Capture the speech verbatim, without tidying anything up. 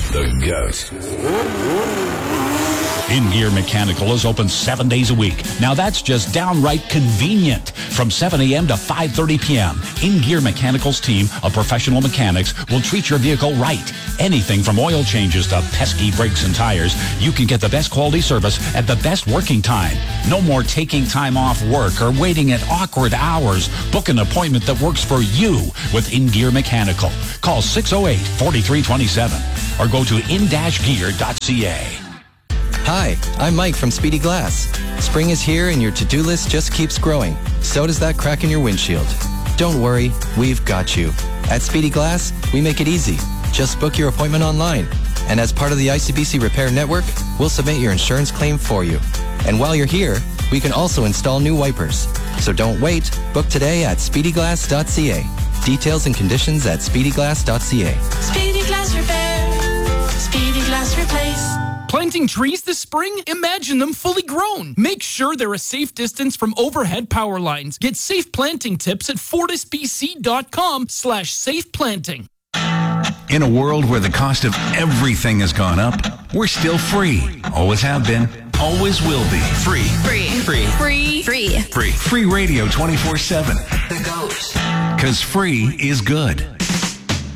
The GOAT. In-Gear Mechanical is open seven days a week. Now that's just downright convenient. From seven a.m. to five thirty p.m., In-Gear Mechanical's team of professional mechanics will treat your vehicle right. Anything from oil changes to pesky brakes and tires, you can get the best quality service at the best working time. No more taking time off work or waiting at awkward hours. Book an appointment that works for you with In-Gear Mechanical. Call six oh eight, four three two seven or go to in dash gear dot c a. Hi, I'm Mike from Speedy Glass. Spring is here and your to-do list just keeps growing. So does that crack in your windshield. Don't worry, we've got you. At Speedy Glass, we make it easy. Just book your appointment online. And as part of the I C B C Repair Network, we'll submit your insurance claim for you. And while you're here, we can also install new wipers. So don't wait. Book today at speedy glass dot c a. Details and conditions at speedy glass dot c a. Speedy Glass Repair. Speedy Glass Replace. Planting trees this spring? Imagine them fully grown. Make sure they're a safe distance from overhead power lines. Get safe planting tips at fortisbc.com slash safe planting. In a world where the cost of everything has gone up, we're still free. Always have been. Always will be. Free. Free. Free. Free. Free. Free. Free radio twenty-four seven. The GOAT. Because free is good.